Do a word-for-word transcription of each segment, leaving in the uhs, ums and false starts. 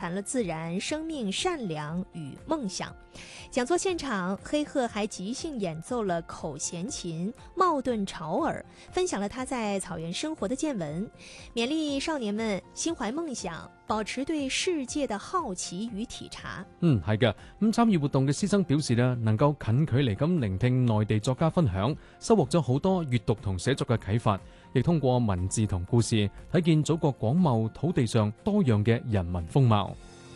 谈了自然、生命、善良与梦想。讲座现场，黑鹤还即兴演奏了口弦琴、冒顿潮耳，分享了他在草原生活的見聞，勉勵少年們心懷夢想，保持對世界的好奇與體察。 嗯，係嘅。咁參與活動嘅師生表示咧，能夠近距離咁聆聽內地作家分享，收穫咗好多閱讀同寫作嘅啟發，亦通過文字同故事睇見祖國廣袤土地上多樣嘅人文風貌。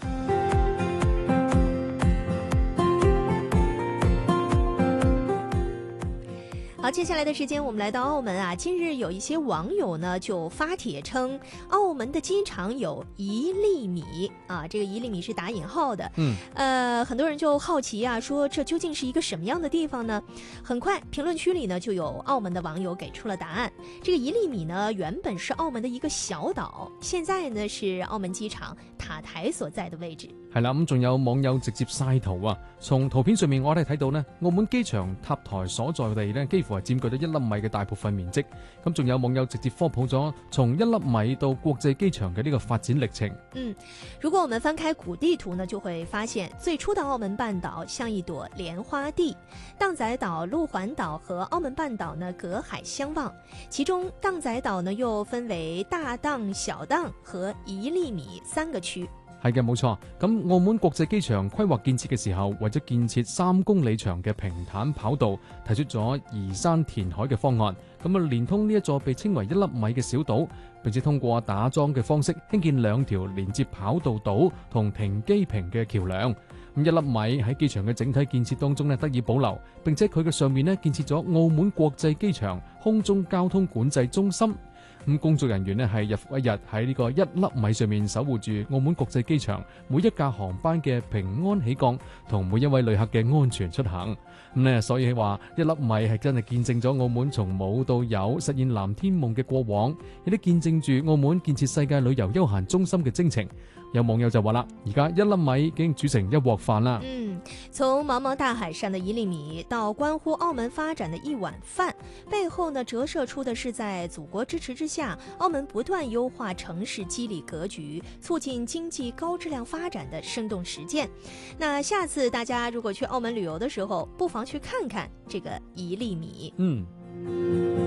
好，接下來的時間我們來到澳門啊，近日有一些網友呢就發帖稱澳門的機場有一粒米啊，這個一粒米是打引號的。 嗯， 呃，很多人就好奇啊，說這究竟是一個什麼樣的地方呢？很快評論區裏呢就有澳門的網友給出了答案。這個一粒米呢原本是澳門的一個小島，現在呢是澳門機場塔台所在的位置。 係啦，咁仲有網友直接曬圖啊！從圖片上面我哋睇到呢，澳門機場塔台所在地呢，幾乎係佔據咗一粒米嘅大部分面積。咁仲有網友直接科普咗從一粒米到國際機場嘅呢個發展歷程。 嗯，如果我們翻開古地圖呢，就會發現最初的澳門半島像一朵蓮花地，蕩仔島、路環島和澳門半島呢隔海相望，其中蕩仔島呢又分為大蕩、小蕩和一粒米三個區。 係嘅，冇錯。咁澳門國際機場規劃建設嘅時候，為咗建設三公里長嘅平坦跑道，提出咗移山填海嘅方案。咁啊，連通呢一座被稱為一粒米嘅小島，並且通過打樁嘅方式興建兩條連接跑道島同停機坪嘅橋梁。咁一粒米喺機場嘅整體建設當中呢得以保留，並且佢嘅上面呢建設咗澳門國際機場空中交通管制中心。咁工作人員呢係日復一日喺呢個一粒米上面守護住澳門國際機場每一架航班嘅平安起降同每一位旅客嘅安全出行。咁呢，所以話一粒米係真係見證咗澳門從冇到有實現藍天夢嘅過往，亦都見證住澳門建設世界旅遊休閒中心嘅征程。有網友就話啦，而家一粒米已經煮成一鍋飯啦。 嗯，從茫茫大海上的一粒米到關乎澳門發展的一碗飯，背後呢折射出的是在祖國支持之下，澳門不斷優化城市機理格局，促進經濟高質量發展的生動實踐。那下次大家如果去澳門旅遊的時候，不妨去看看這個一粒米。 嗯。